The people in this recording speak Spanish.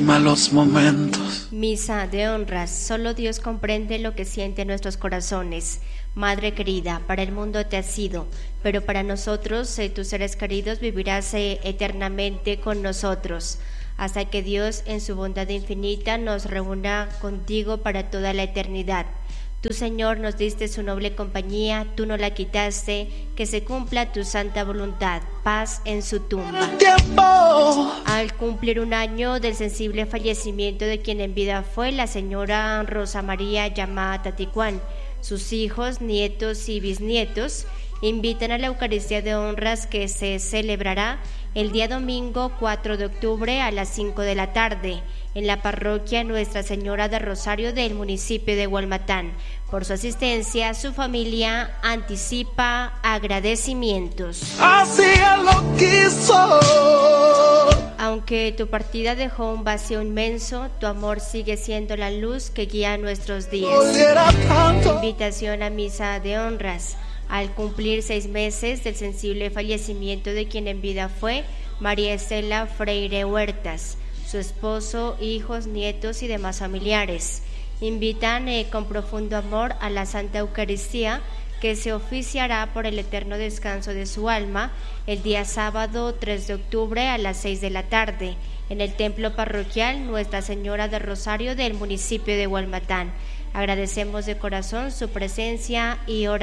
malos momentos. Misa de honras. Solo Dios comprende lo que sienten nuestros corazones. Madre querida, para el mundo te has sido, pero para nosotros, tus seres queridos, vivirás eternamente con nosotros, hasta que Dios, en su bondad infinita, nos reúna contigo para toda la eternidad. Tú, Señor, nos diste su noble compañía, tú no la quitaste, que se cumpla tu santa voluntad. Paz en su tumba. Al cumplir un año del sensible fallecimiento de quien en vida fue la señora Rosa María llamada Taticuán, sus hijos, nietos y bisnietos invitan a la Eucaristía de honras que se celebrará el día domingo 4 de octubre a las 5 de la tarde en la parroquia Nuestra Señora de Rosario del municipio de Hualmatán. Por su asistencia, su familia anticipa agradecimientos. Así lo quiso. Aunque tu partida dejó un vacío inmenso, tu amor sigue siendo la luz que guía nuestros días. Invitación a misa de honras. Al cumplir 6 meses del sensible fallecimiento de quien en vida fue María Estela Freire Huertas, su esposo, hijos, nietos y demás familiares, invitan con profundo amor a la Santa Eucaristía que se oficiará por el eterno descanso de su alma el día sábado 3 de octubre a las 6 de la tarde en el templo parroquial Nuestra Señora de Rosario del municipio de Hualmatán. Agradecemos de corazón su presencia y oración.